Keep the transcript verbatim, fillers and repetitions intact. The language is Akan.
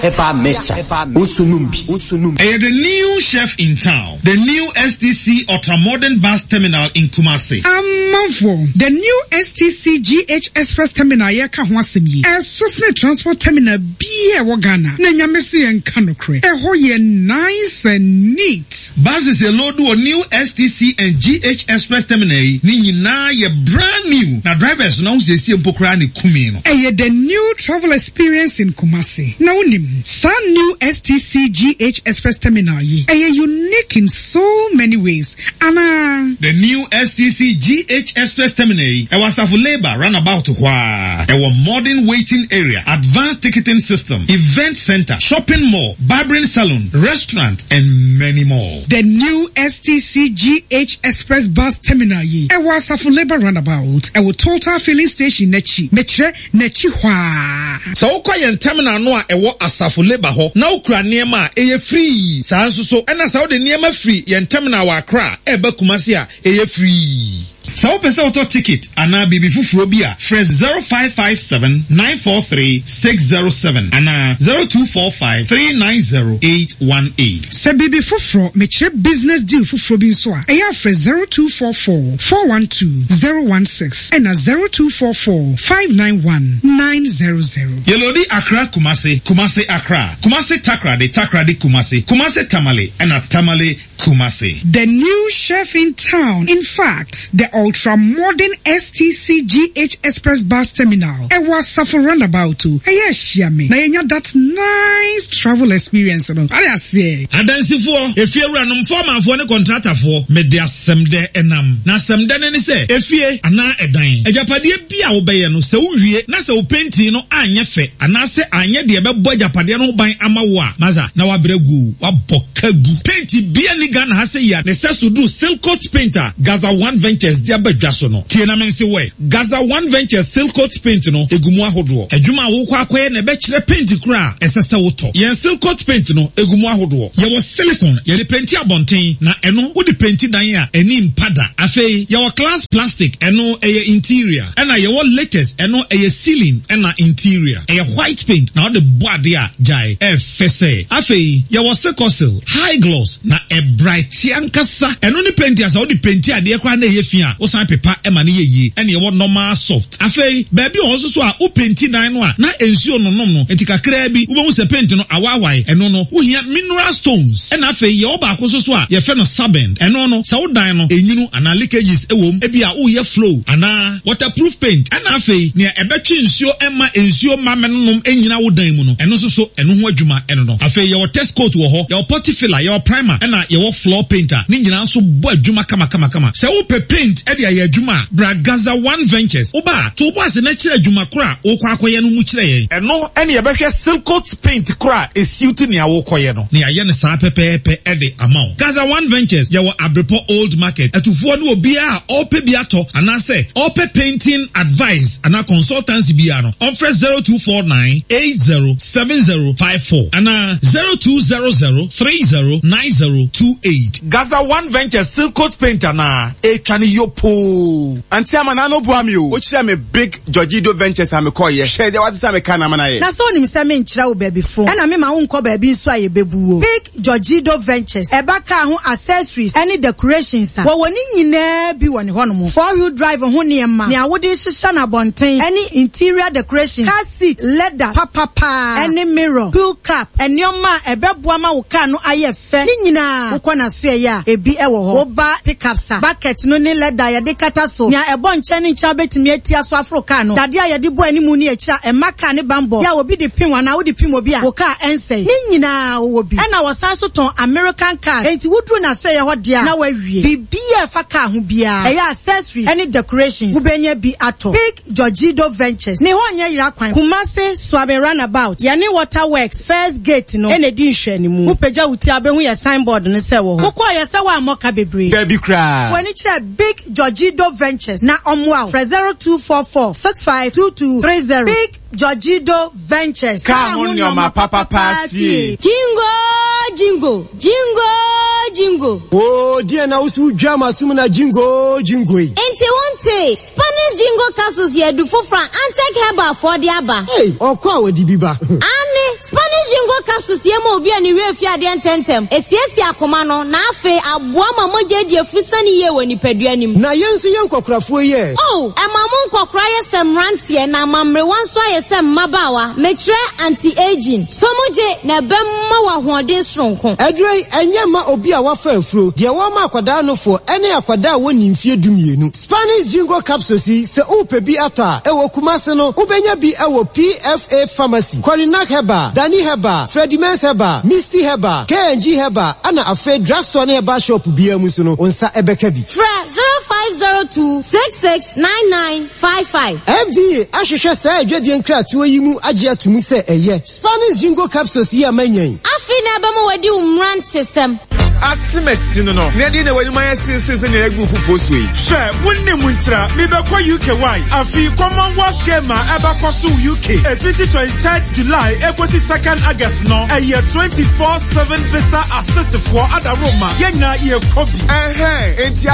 Epa mixture. Usunumbi. Usunumbi. Hey, the new chef in town. The new S T C ultra-modern bus terminal in Kumasi. Amavo. The new S T C G H Express terminal yeka hwasemi. E Sosne transport terminal biye wagana. Na nyamesi en kanokre. E hoye nice and neat. Buses a load to a new S T C and G H Express terminal. Ni na ye brand new. Na drivers now they see mpokra ni kumino. E the new travel experience in Kumasi. Na unim. Some new S T C G H Express terminal ye. E unique in so many ways. Ana. The new S T C G H Express terminal. E was a labor runabout to wa. E was modern waiting area, advanced ticketing system, event center, shopping mall, barbering salon, restaurant, and many more. The new S T C G H Express bus terminal ye. E was a labor runabout. E was total filling station nechi. Metre nechi wa. So ukoyen terminal noa e was asafo labor ho. Na ukura niema eye free. Sa anso so ena sa ode niema free yen terminal wa Accra ebe Kumasi a eye free. So pesa auto ticket ana bibi fufuro bia fresh zero five five seven nine four three six zero seven ana zero two four five three nine zero eight one eight. Se bibi fufuro me chere business deal fufuro bi so a eya fresh zero two four four four one two zero one six and a zero two four four five nine one nine zero zero. Yelodi Accra Kumasi, Kumasi Accra, Kumasi Takrade, Takrade Kumasi, Kumasi Tamale and a Tamale Kumasi. The new chef in town. In fact, the ultra-modern S T C G H Express bus terminal. It was suffer roundabout too. Hey, yes, Shami. Now you that nice travel experience. No, I say. Adansi for if you run um former for the contractor for me there semde enam. Na semde ne say if you ana edan. Ejapade bia obeye no se uwie na se openti no anye fe ana se anye de be bo ejapade no ban amawa. Maza na wa bregu wa bokagu. Penti bia ni Ghana ha say ya ne se so do silk coat painter Gaza One Ventures diabadwaso no tiena mense we Gaza One Ventures silk coat paint no egumu ahodo adwuma wo kwa kwaye na be kire paint kura esese woto yen silk coat paint no egumu ahodo ye wo silicone ye de paint abonten na eno wo de paint dan a eni mpada afei ye wo class plastic eno eye interior ena ye wo latest eno eye ceiling ena interior eye white paint na wo de boade a jai e fese afei ye wo secosil high gloss na e bright yankasa eno ni paint asa wo de paint ade kwa na ye fia o san pepa e ma ne ye ene ye wo normal soft afei baby o so so a o paint dan no a na ensuo no nom no enti kakra bi wo hu se paint no awawai eno no wo hia mineral stones ena afei ye oba ko so so a ye fe no sabend eno no sa wo dan no enyunu ana leakages e wom e bia wo ye flow ana waterproof paint ena afei ne e betwe nsuo e ma ensuo ma menom enyina wo dan mu no eno so so eno ho adwuma eno no afei ye wo test coat wo ho ye wo potty filler ye wo primer ena ye wo floor painter ni nyina so bo adwuma kama kama kama se wo pe paint e dia ye adwuma bra Gaza One Ventures oba to bo ase na kire adwuma kora wo kwa akoye no mu kire yen eno ene ye behwe silk coat paint kora e suit ne awo koye no ne aye ne sa pepepe e de amount Gaza One Ventures ye wo Abrepo Old Market atufo no obi a ope bi ato ana se ope painting advice ana consultancy bi ano on fresh zero two four nine eight zero seven zero five four ana zero two zero zero three zero nine zero two eight. Gaza One Ventures silk coat paint na e twani yopo anti amana no boa mi o o kire me Big Georgido Ventures am call ye share there was say me kana mana ye na so nim say me nkira wo baby phone na me ma wo nko baby nso aye bebu o Big Georgido Ventures e ba ka ho accessories any decorations a wo woni nyina bi woni hono four wheel drive ho niema ne awode hihya na bonten any interior decoration car seat leather papa any mirror pool cap enioma e beboa ma wo car no aye fe ni nyina wo kona so ye a ebi e wo ho wo ba pickups bucket no ne leather ye de kata so nya ebo nche ne ncha betimi atia so Africa no dade a ye de bo animu ne akira e maka ne bambo ya obi de pin wana wo de pin obi a wo car ense ni nyina wo bi e na wo san so ton American car enti wudru na so ye ho de a na wawie bibia fa car ho bia e ya accessories any decorations wo benya bi ato Big Georgido Ventures ne ho nya yira kwan Kumasi Swabe Runabout ya ne Waterworks first gate no ene di nhwe ni mu wo pagya wuti abehu ya signboard ne se wo ho ko ya se wa amoka bebre baby cry wani kire Big Georgido Ventures na omwa zero two four four six five two two three zero. Big Georgido Ventures ka ho nyoma papa pasi jingo jingo jingo jingo. Oh, dear now so drama sumuna jingo jingo. Enti wonte Spanish jingo capsules here do for Frank Antec Herbal for the aba. Hey, okwa we di biba. Ane Spanish jingo capsules here mo obi ani we fia de ntentem. Esiesi akoma no na afe aboa mama je die fusani ye woni padua nim. Na yenso yen kokkrafo ye. Oh, e mamu nkokra ye sem rantie na mamre wanso ye sem mabawa. Metre anti-aging. Somoje na bemma wa hoden sonko. Edrei enye ma obi a wafa afuro. De wo ma akwada no fo ene akwada woni mfie dumienu. Spanish jingo capsules se upe bi ata ewo kumase no ubenya bi ewo P F A pharmacy. Korinak Herbal, Dani Herbal, Freddy Mens Herbal, Misty Herbal, K N G Herbal, ana afe drugstore na Herbal shop bi amusu no onsa ebeka bi. Fra zero five zero two six six nine nine five five. F D A ahwehwe sa adwade nkratoa yi mu agye atumu se eye. Spanish jingo capsules yi amanyan. Afi na ba mo wadi umrante sem. Asimesi no no. Nedi na wani my still still na egu fufu so yi. She wonni muntra me be kwa U K Y. Afi Commonwealth Games eba kwa su U K. E twenty-third July eposi second August no. E year twenty-four seven visa assist for Ada Roma. Yenya ye kobi. Eh eh.